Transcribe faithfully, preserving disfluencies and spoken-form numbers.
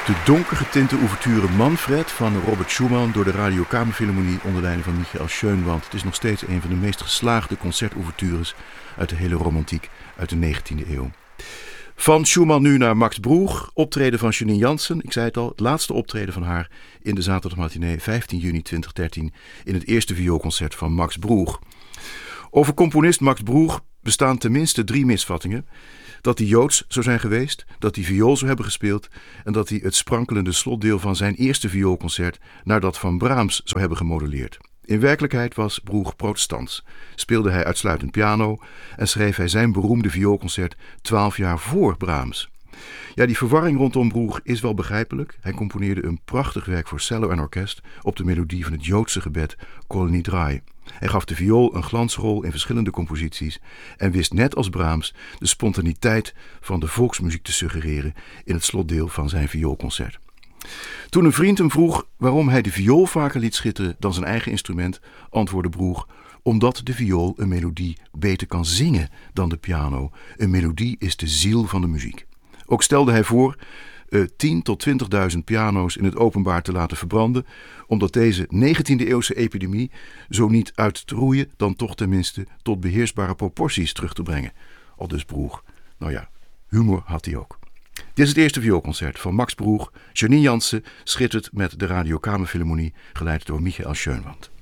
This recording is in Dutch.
De donkergetinte ouverture Manfred van Robert Schumann door de Radio Kamerfilharmonie onder leiding van Michael Schönwandt. Het is nog steeds een van de meest geslaagde concertouvertures uit de hele romantiek uit de negentiende eeuw. Van Schumann nu naar Max Broeg, optreden van Janine Jansen. Ik zei het al, het laatste optreden van haar in de zaterdagmatinee vijftien juni tweeduizend dertien in het eerste vioolconcert van Max Broeg. Over componist Max Broeg bestaan tenminste drie misvattingen. Dat hij Joods zou zijn geweest, dat hij viool zou hebben gespeeld en dat hij het sprankelende slotdeel van zijn eerste vioolconcert naar dat van Brahms zou hebben gemodelleerd. In werkelijkheid was Broeg protestants, speelde hij uitsluitend piano en schreef hij zijn beroemde vioolconcert twaalf jaar voor Brahms. Ja, die verwarring rondom Broeg is wel begrijpelijk. Hij componeerde een prachtig werk voor cello en orkest op de melodie van het Joodse gebed Kol Nidrei. Hij gaf de viool een glansrol in verschillende composities en wist net als Brahms de spontaniteit van de volksmuziek te suggereren in het slotdeel van zijn vioolconcert. Toen een vriend hem vroeg waarom hij de viool vaker liet schitteren dan zijn eigen instrument, antwoordde Broeg: omdat de viool een melodie beter kan zingen dan de piano. Een melodie is de ziel van de muziek. Ook stelde hij voor uh, tien tot twintigduizend piano's in het openbaar te laten verbranden, omdat deze negentiende eeuwse epidemie zo niet uit te roeien, dan toch tenminste tot beheersbare proporties terug te brengen. Aldus Broeg. Nou ja, humor had hij ook. Dit is het eerste vioolconcert van Max Broeg. Janine Jansen schittert met de Radio Kamerfilharmonie, geleid door Michael Schönwandt.